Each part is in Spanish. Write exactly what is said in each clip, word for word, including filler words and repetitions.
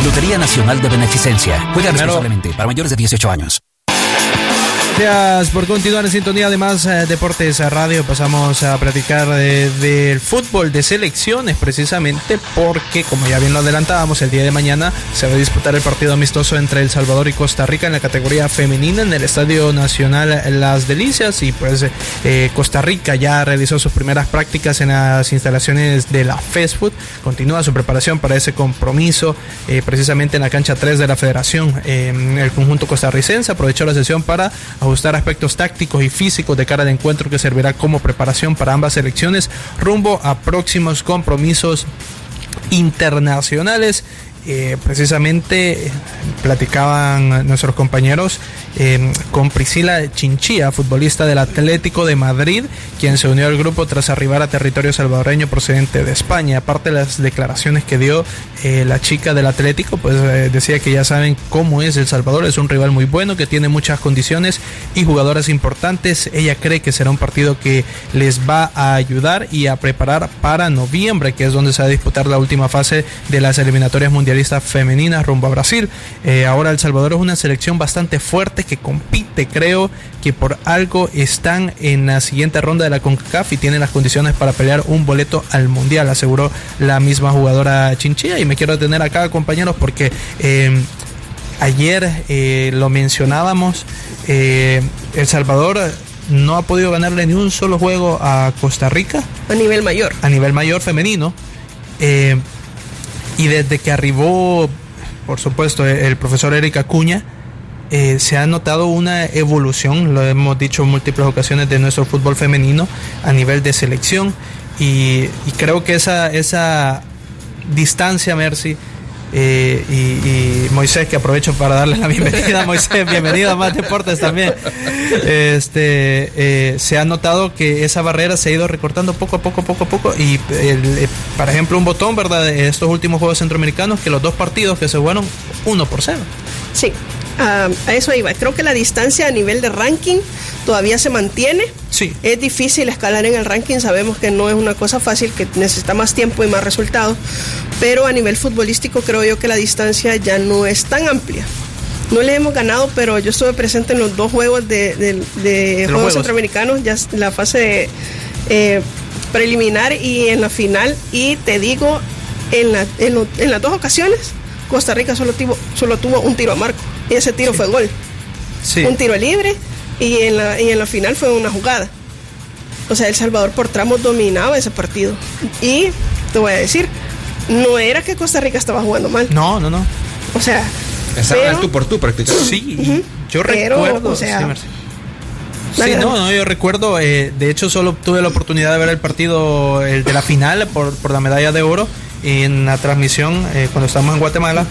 Lotería Nacional de Beneficencia. Juega responsablemente para mayores de dieciocho años. Gracias por continuar en sintonía de Más eh, Deportes a Radio. Pasamos a platicar de, del fútbol de selecciones, precisamente porque, como ya bien lo adelantábamos, el día de mañana se va a disputar el partido amistoso entre El Salvador y Costa Rica en la categoría femenina en el Estadio Nacional Las Delicias. Y pues eh, Costa Rica ya realizó sus primeras prácticas en las instalaciones de la FESFUT. Continúa su preparación para ese compromiso eh, precisamente en la cancha tres de la Federación. Eh, el conjunto costarricense aprovechó la sesión para ajustar aspectos tácticos y físicos de cara al encuentro que servirá como preparación para ambas selecciones rumbo a próximos compromisos internacionales. Eh, precisamente platicaban nuestros compañeros eh, con Priscila Chinchilla, futbolista del Atlético de Madrid, quien se unió al grupo tras arribar a territorio salvadoreño procedente de España. Aparte de las declaraciones que dio eh, la chica del Atlético, pues eh, decía que ya saben cómo es El Salvador, es un rival muy bueno, que tiene muchas condiciones y jugadoras importantes. Ella cree que será un partido que les va a ayudar y a preparar para noviembre, que es donde se va a disputar la última fase de las eliminatorias mundialistas femeninas rumbo a Brasil. Eh, ahora El Salvador es una selección bastante fuerte que compite, creo que por algo están en la siguiente ronda de la CONCACAF y tienen las condiciones para pelear un boleto al mundial, aseguró la misma jugadora Chinchilla. Y me quiero detener acá, compañeros, porque eh, ayer eh, lo mencionábamos, eh, El Salvador no ha podido ganarle ni un solo juego a Costa Rica a nivel mayor, a nivel mayor femenino. eh, Y desde que arribó, por supuesto, el profesor Eric Acuña, eh, se ha notado una evolución, lo hemos dicho en múltiples ocasiones, de nuestro fútbol femenino a nivel de selección. Y, y creo que esa, esa distancia, Mercy, eh, y, y Moisés, que aprovecho para darle la bienvenida. Moisés, bienvenido a Más Deportes también. Este, eh, se ha notado que esa barrera se ha ido recortando poco a poco, poco a poco. Y, el, eh, por ejemplo, un botón, ¿verdad?, de estos últimos Juegos Centroamericanos, que los dos partidos que se jugaron uno por cero. Sí, uh, a eso iba. Creo que la distancia a nivel de ranking todavía se mantiene. Sí. Es difícil escalar en el ranking, sabemos que no es una cosa fácil, que necesita más tiempo y más resultados, pero a nivel futbolístico creo yo que la distancia ya no es tan amplia. No les hemos ganado, pero yo estuve presente en los dos juegos de, de, de, de Juegos, Juegos Centroamericanos, ya la fase eh, preliminar y en la final, y te digo, en, la, en, lo, en las dos ocasiones Costa Rica solo tuvo, solo tuvo un tiro a marco, y ese tiro sí. fue gol. Sí. Un tiro libre, y en, la, y en la final fue una jugada. O sea, El Salvador por tramos dominaba ese partido. Y te voy a decir, no era que Costa Rica estaba jugando mal. No, no, no. O sea, estaba pero, tú por tú prácticamente. Sí, uh-huh. yo pero, recuerdo. O sea, sí, sí, no, no, yo recuerdo, eh, de hecho solo tuve la oportunidad de ver el partido, el de la final por, por la medalla de oro en la transmisión eh, cuando estábamos en Guatemala,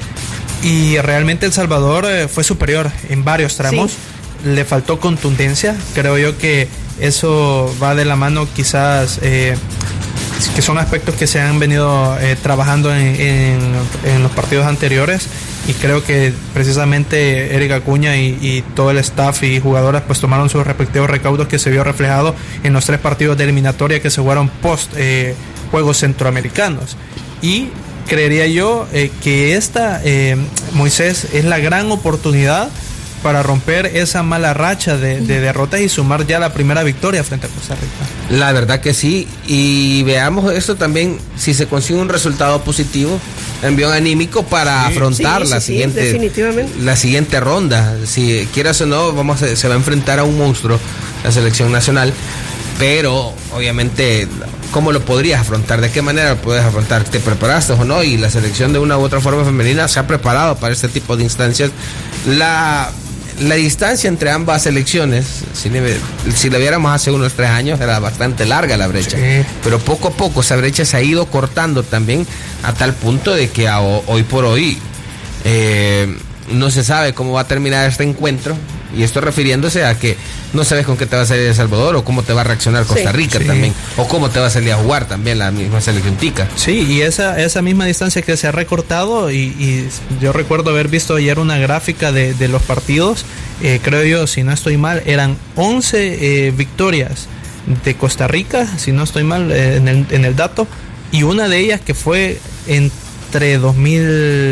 y realmente El Salvador eh, fue superior en varios tramos. Sí. Le faltó contundencia, creo yo que eso va de la mano quizás, eh, que son aspectos que se han venido eh, trabajando en, en, en los partidos anteriores, y creo que precisamente Eric Acuña y, y todo el staff y jugadoras pues tomaron sus respectivos recaudos, que se vio reflejado en los tres partidos de eliminatoria que se jugaron post eh, Juegos Centroamericanos. Y creería yo eh, que esta, eh, Moisés, es la gran oportunidad para romper esa mala racha de, de derrotas y sumar ya la primera victoria frente a Costa Rica. La verdad que sí, y veamos esto también, si se consigue un resultado positivo, envión anímico para sí. afrontar sí, la sí, siguiente sí, definitivamente. la siguiente ronda. Si quieras o no, vamos a, se va a enfrentar a un monstruo, la selección nacional, pero obviamente, ¿cómo lo podrías afrontar? ¿De qué manera lo puedes afrontar? ¿Te preparaste o no? Y la selección de una u otra forma femenina se ha preparado para este tipo de instancias. La La distancia entre ambas selecciones, si, le, si la viéramos hace unos tres años, era bastante larga la brecha. Sí. Pero poco a poco esa brecha se ha ido cortando también, a tal punto de que a, hoy por hoy eh, no se sabe cómo va a terminar este encuentro. Y esto refiriéndose a que no sabes con qué te va a salir El Salvador, o cómo te va a reaccionar Costa Rica sí, también, sí. o cómo te va a salir a jugar también la misma selección tica. Sí, y esa, esa misma distancia que se ha recortado, y, y yo recuerdo haber visto ayer una gráfica de, de los partidos, eh, creo yo, si no estoy mal, eran once eh, victorias de Costa Rica, si no estoy mal eh, en, el, en el dato, y una de ellas que fue entre dos mil